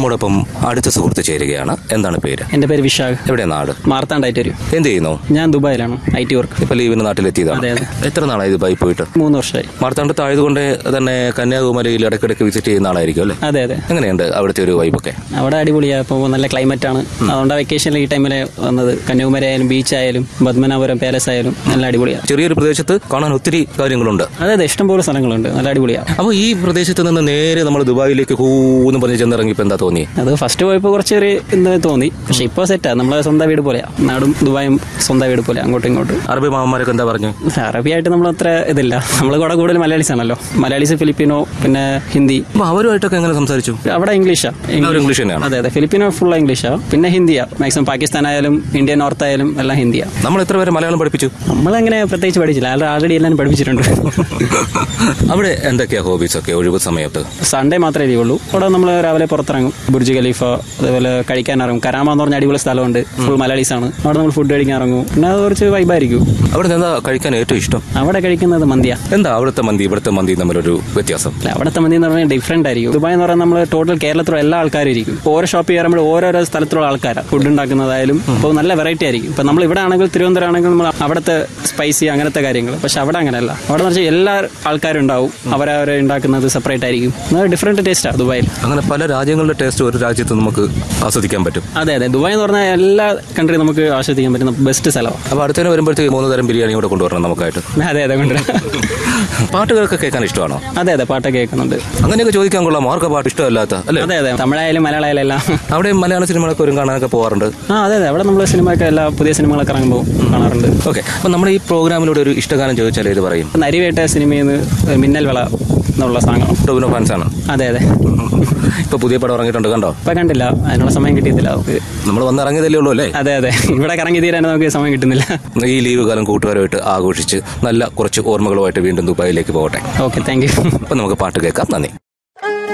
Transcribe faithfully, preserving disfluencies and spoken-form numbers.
നമ്മോടൊപ്പം അടുത്ത സുഹൃത്ത് ചേരുകയാണ്. എന്താണ് പേര്? എന്റെ പേര് വിശാഖ്. എവിടെ നാട്? മാർത്താണ്ടായിട്ട് വരും. എന്ത് ചെയ്യുന്നു? ഞാൻ ദുബായിലാണ് ഐ ടി വർക്ക്. ഇപ്പൊ ലീവിന് നാട്ടിലെത്തിയതാണ്. അതെ അതെ. എത്ര നാളായി ദുബായി പോയിട്ട്? മൂന്ന് വർഷമായി. മാർത്താണ്ടത്ത് ആയതുകൊണ്ട് തന്നെ കന്യാകുമാരിയിൽ ഇടയ്ക്കിടയ്ക്ക് വിസിറ്റ് ചെയ്യുന്ന ആളായിരിക്കും അല്ലേ? അതെ അതെ. എങ്ങനെയുണ്ട് അവിടുത്തെ ഒരു വൈബൊക്കെ? അവിടെ അടിപൊളിയാണ്. ഇപ്പോൾ നല്ല ക്ലൈമറ്റ് ആണ്. അതുകൊണ്ട് വെക്കേഷനിൽ ഈ ടൈമിൽ വന്നത്. കന്യാകുമാരി ആയാലും ബീച്ച് ആയാലും പത്മനാഭപുരം പാലസ് ആയാലും നല്ല അടിപൊളിയാണ്. ചെറിയൊരു പ്രദേശത്ത് കാണാൻ ഒത്തിരി കാര്യങ്ങളുണ്ട്. അതെ അതെ, ഇഷ്ടംപോലെ സ്ഥലങ്ങളുണ്ട്. നല്ല അടിപൊളിയാണ്. അപ്പോൾ ഈ പ്രദേശത്ത് നിന്ന് നേരെ നമ്മൾ ദുബായിലേക്ക് കൂന്ന് പറഞ്ഞ് ചെന്നിറങ്ങിയപ്പോൾ എന്താ തോന്നി? അത് ഫസ്റ്റ് പോയപ്പോൾ കുറച്ചൊരു എന്താ തോന്നി. പക്ഷെ ഇപ്പോൾ സെറ്റാണ്. നമ്മളെ സ്വന്തം വീട് പോലെയാണ്. നാടും ദുബായും സ്വന്തം വീട് പോലെ അങ്ങോട്ടും ഇങ്ങോട്ടും. അറബി മാമന്മാരൊക്കെ എന്താ പറഞ്ഞു? അറബിയായിട്ട് നമ്മൾ അത്ര ഇതില്ല. നമ്മൾ കൂടെ കൂടുതൽ മലയാളീസ് ആണല്ലോ. മലയാളീസ്, ഫിലിപ്പിനോ, പിന്നെ ഹിന്ദി. അപ്പോൾ അവരുമായിട്ടൊക്കെ എങ്ങനെ സംസാരിച്ചു? അവിടെ ഇംഗ്ലീഷാണ്. ഇംഗ്ലീഷ് തന്നെയാണ്. അതെ അതെ. ഫിലിപ്പിനോ ഫുൾ ഇംഗ്ലീഷാണ്. പിന്നെ ഹിന്ദിയാണ്. മാക്സിമം പാകിസ്ഥാൻ ആയാലും ഇന്ത്യ നോർത്ത് ആയാലും എല്ലാം ഹിന്ദിയാണ്. നമ്മൾ എത്ര പേരെ മലയാളം പഠിപ്പിച്ചു? നമ്മളങ്ങനെ പ്രത്യേകിച്ച് പഠിച്ചില്ല. ആൾറെഡി എല്ലാം പഠിപ്പിച്ചിട്ടുണ്ട്. അവിടെ എന്തൊക്കെയാ ഹോബീസ് ഒക്കെ ഒഴിവ് സമയത്ത്? സൺഡേ മാത്രമേ ലീവുള്ളൂ. അവിടെ നമ്മൾ രാവിലെ പുറത്തിറങ്ങും. ബുർജ് ഖലീഫ, അതേപോലെ കഴിക്കാൻ ഇറങ്ങും. കരാമ എന്ന് പറഞ്ഞ അടിപൊളി സ്ഥലമുണ്ട്. ഫുൾ മലയാളീസ് ആണ്. അവിടെ നമ്മൾ ഫുഡ് കഴിക്കാൻ ഇറങ്ങും. പിന്നെ അത് കുറച്ച് വൈബായിരിക്കും. അവിടെ എന്താ കഴിക്കാൻ ഏറ്റവും ഇഷ്ടം? അവിടെ കഴിക്കുന്നത് മന്തിയാ. എന്താ അവിടുത്തെ മന്തി ഇവിടുത്തെ മന്തി തമ്മിലൊരു വ്യത്യാസം? അവിടുത്തെ മന്തി എന്ന് പറഞ്ഞാൽ ഡിഫറെന്റ് ആയിരിക്കും. ദുബായ് എന്ന് പറഞ്ഞാൽ നമ്മൾ ടോട്ടൽ കേരളത്തിലുള്ള എല്ലാ ആൾക്കാരും ഇരിക്കും. ഓരോ ഷോപ്പ് കയറുമ്പോൾ ഓരോരോ സ്ഥലത്തുള്ള ആൾക്കാരാണ് ഫുഡ് ഉണ്ടാക്കുന്നതായാലും. അപ്പോൾ നല്ല വെറൈറ്റി ആയിരിക്കും. ഇപ്പൊ നമ്മൾ ഇവിടെ ആണെങ്കിൽ തിരുവനന്തപുരം ആണെങ്കിൽ നമ്മൾ അവിടുത്തെ സ്പൈസി അങ്ങനത്തെ കാര്യങ്ങൾ. പക്ഷെ അവിടെ അങ്ങനെയല്ല. അവിടെ എന്ന് വെച്ചാൽ എല്ലാ ആൾക്കാരും ഉണ്ടാവും. അവരവരെ ഉണ്ടാക്കുന്നത് സെപ്പറേറ്റ് ആയിരിക്കും. ഡിഫറെന്റ് ടേസ്റ്റാണ് ദുബായിൽ. അങ്ങനെ പല രാജ്യങ്ങളുടെ ടേസ്റ്റ് ഒരു രാജ്യത്ത് നമുക്ക് ആസ്വദിക്കാൻ പറ്റും. അതെ അതെ. ദുബായ് എന്ന് പറഞ്ഞാൽ എല്ലാ കൺട്രി നമുക്ക് ആസ്വദിക്കാൻ പറ്റുന്ന ബെസ്റ്റ് സ്ഥലമാണ്. അപ്പോൾ അടുത്തന്നെ വരുമ്പോഴത്തേക്ക് മൂന്ന് തരം ബിരിയാണി കൂടെ കൊണ്ടുവരണം നമുക്കായിട്ട്. അതെ അതെ, കൊണ്ടുവരാം. പാട്ടുകളൊക്കെ കേൾക്കാൻ ഇഷ്ടമാണോ? അതെ അതെ, പാട്ടൊക്കെ കേൾക്കുന്നുണ്ട്. അങ്ങനെയൊക്കെ ചോദിക്കാൻ കൊള്ളാം. ആർക്കാ പാട്ട് ഇഷ്ടമല്ലാത്ത അല്ലേ? അതെ അതെ, തമിഴായാലും മലയാളമായാലും എല്ലാം. അവിടെ മലയാള സിനിമകളൊക്കെ ഒരു കാണാനൊക്കെ പോകാറുണ്ട്. ആ അതെ അതെ, അവിടെ നമ്മൾ സിനിമയൊക്കെ എല്ലാ പുതിയ സിനിമകളൊക്കെ ഇറങ്ങുമ്പോൾ കാണാറുണ്ട്. ഓക്കെ, അപ്പം നമ്മുടെ ഈ പ്രോഗ്രാമിലൂടെ ഒരു ഇഷ്ടഗാനം ചോദിച്ചാൽ ഇത് പറയും? നരിവേട്ട സിനിമയിൽ നിന്ന് മിന്നൽ വള എന്നുള്ള സാധനം. ടോവിനോ ഫാൻസാണ്. അതെ അതെ. ഇപ്പൊ പുതിയ പടം ഇറങ്ങിയിട്ടുണ്ട്, കണ്ടോ? ഇപ്പൊ കണ്ടില്ല, അതിനുള്ള സമയം കിട്ടിയിട്ടില്ല. നമ്മൾ വന്ന് ഇറങ്ങിയതല്ലേ ഉള്ളൂ അല്ലേ? അതെ അതെ, ഇവിടെ കറങ്ങി തീരാൻ നമുക്ക് സമയം കിട്ടുന്നില്ല. ഈ ലീവ് കാലം കൂട്ടുകാരുമായിട്ട് ആഘോഷിച്ച് നല്ല കുറച്ച് ഓർമ്മകളുമായിട്ട് വീണ്ടും ദുബായിലേക്ക് പോകട്ടെ. Okay, thank you. അപ്പൊ നമുക്ക് പാട്ട് കേൾക്കാം. നന്ദി.